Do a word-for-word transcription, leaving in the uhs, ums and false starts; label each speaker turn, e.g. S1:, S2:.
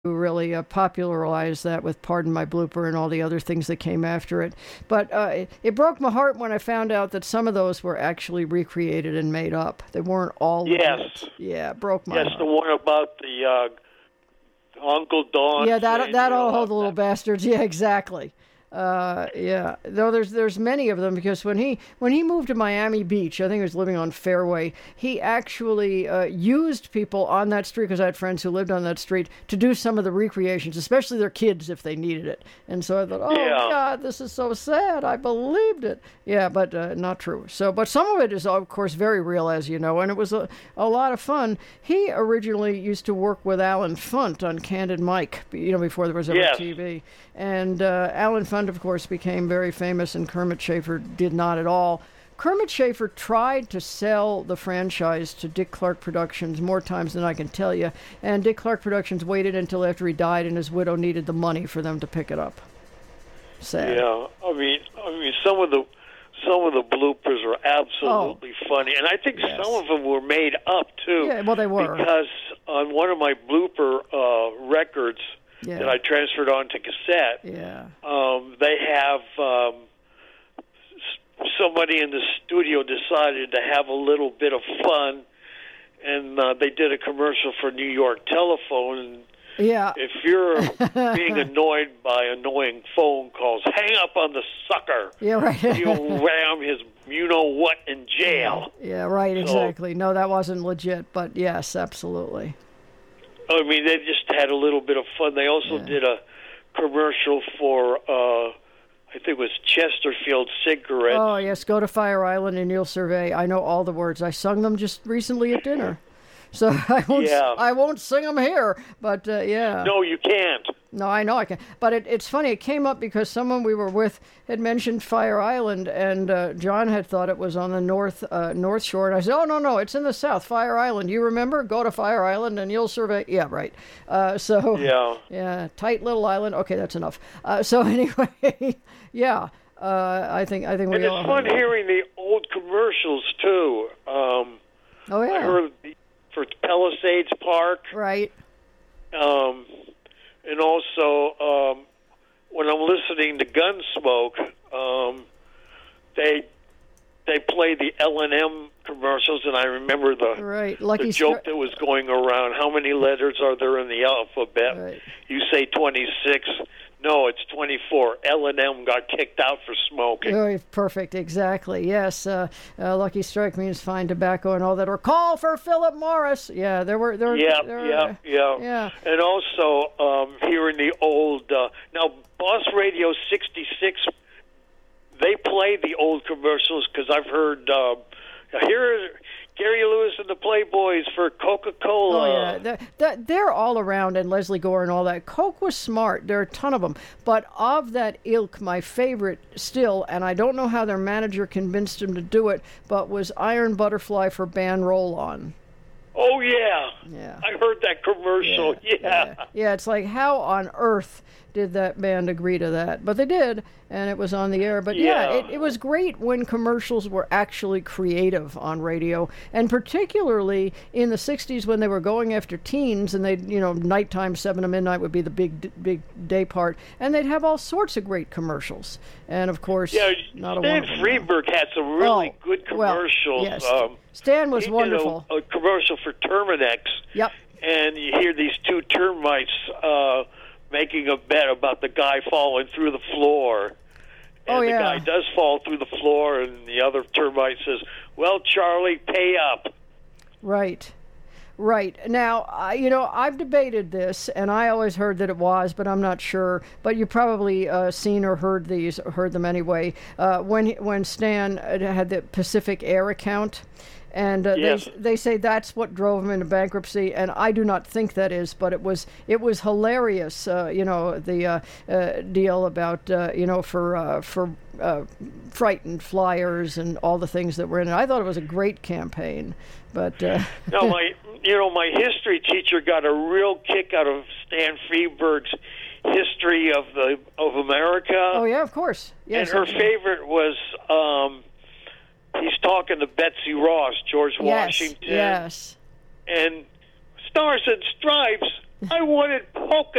S1: who really uh, popularized that with Pardon My Blooper and all the other things that came after it. But uh, it, it broke my heart when I found out that some of those were actually recreated and made up. They weren't all
S2: Yes.
S1: legit. Yeah, it broke my
S2: Yes,
S1: heart.
S2: the one about the uh, Uncle Don.
S1: Yeah, that
S2: saying,
S1: that
S2: you
S1: all
S2: know,
S1: hold the little bastards. Yeah, exactly. Uh, yeah, though there's there's many of them, because when he when he moved to Miami Beach, I think he was living on Fairway, he actually uh, used people on that street, because I had friends who lived on that street, to do some of the recreations, especially their kids if they needed it. And so I thought, oh
S2: Yeah.
S1: God, this is so sad. I believed it. Yeah, but uh, not true. So, but some of it is of course very real, as you know, and it was a, a lot of fun. He originally used to work with Alan Funt on Candid Mike, you know, before there was ever
S2: Yes.
S1: T V. And uh, Alan Funt, of course, became very famous, and Kermit Schaefer did not at all. Kermit Schaefer tried to sell the franchise to Dick Clark Productions more times than I can tell you, and Dick Clark Productions waited until after he died and his widow needed the money for them to pick it up. Sad.
S2: Yeah, I mean, I mean, some of the some of the bloopers are absolutely funny, and I think
S1: Oh. Yes.
S2: some of them were made up too.
S1: Yeah, well, they were.
S2: Because on one of my blooper uh, records
S1: Yeah.
S2: that I transferred onto cassette,
S1: Yeah.
S2: um, they have um, s- somebody in the studio decided to have a little bit of fun, and uh, they did a commercial for New York Telephone. And
S1: Yeah.
S2: if you're being annoyed by annoying phone calls, hang up on the sucker.
S1: Yeah, right.
S2: You'll ram his you-know-what in jail.
S1: Yeah, right,
S2: So-
S1: exactly. No, that wasn't legit, but yes, absolutely.
S2: I mean, they just had a little bit of fun. They also
S1: Yeah.
S2: did a commercial for, uh, I think it was Chesterfield cigarettes.
S1: Oh, yes, go to Fire Island and you'll survey. I know all the words. I sung them just recently at dinner. So I won't,
S2: Yeah.
S1: I won't sing them here, but uh, yeah.
S2: No, you can't.
S1: No, I know I can. But it, it's funny. It came up because someone we were with had mentioned Fire Island, and uh, John had thought it was on the north uh, North Shore. And I said, "Oh no, no, it's in the south. Fire Island. You remember? Go to Fire Island, and you'll survey." Yeah, right. Uh, so
S2: Yeah.
S1: yeah, tight little island. Okay, that's enough. Uh, so anyway, yeah. Uh, I think I think we
S2: And
S1: all
S2: it's fun
S1: heard that.
S2: hearing the old commercials, too. Um,
S1: Oh yeah.
S2: I heard the, for Palisades Park,
S1: Right.
S2: um, and also um, when I'm listening to Gunsmoke, um, they they play the L and M commercials, and I remember the
S1: Right.
S2: the
S1: Lucky
S2: joke
S1: Stri-
S2: that was going around. How many letters are there in the alphabet?
S1: Right.
S2: You say twenty-six. No, it's twenty-four. L and M got kicked out for smoking.
S1: Oh, perfect, exactly. Yes, uh, uh, Lucky Strike means fine tobacco and all that. Or call for Philip Morris. Yeah, there were there.
S2: Yeah,
S1: there were,
S2: yeah, yeah,
S1: yeah.
S2: And also, um, hearing the old uh, now Boss Radio sixty-six, they play the old commercials because I've heard uh, here Gary Lewis and the Playboys for Coca-Cola.
S1: Oh yeah, they're, they're- they're all around, and Leslie Gore and all that. Coke was smart. There are a ton of them, but of that ilk, my favorite still, and I don't know how their manager convinced him to do it, but was Iron Butterfly for Ban Roll-On.
S2: Oh yeah,
S1: Yeah.
S2: I heard that commercial. Yeah,
S1: yeah. Yeah, it's like, how on earth did that band agree to that? But they did, and it was on the air. But yeah,
S2: Yeah.
S1: it, it was great when commercials were actually creative on radio, and particularly in the sixties when they were going after teens, and they'd, you know, nighttime, seven to midnight would be the big, big day part, and they'd have all sorts of great commercials. And of course,
S2: yeah.
S1: not a
S2: Stan
S1: one of them.
S2: Freeberg had some really
S1: Oh,
S2: good
S1: well,
S2: commercials.
S1: yes.
S2: Um,
S1: Stan was
S2: he
S1: wonderful.
S2: did a, a commercial for Terminex.
S1: Yep.
S2: And you hear these two termites uh, making a bet about the guy falling through the floor. And
S1: Oh,
S2: the
S1: yeah.
S2: guy does fall through the floor, and the other termite says, "Well, Charlie, pay up."
S1: Right. Right. Now, I, you know, I've debated this, and I always heard that it was, but I'm not sure. But you probably uh, seen or heard these, or heard them anyway. Uh, when he- when Stan uh, had the Pacific Air account, and uh,
S2: Yes.
S1: they they say that's what drove him into bankruptcy, and I do not think that is, but it was it was hilarious. Uh, you know, the uh, uh, deal about uh, you know for uh, for uh, frightened flyers and all the things that were in it. I thought it was a great campaign, but uh,
S2: Now, my you know my history teacher got a real kick out of Stan Freeberg's history of the of America.
S1: oh yeah, of course, yes.
S2: and her favorite was um, he's talking to Betsy Ross, George
S1: yes,
S2: Washington,
S1: yes.
S2: and Stars and Stripes. I wanted polka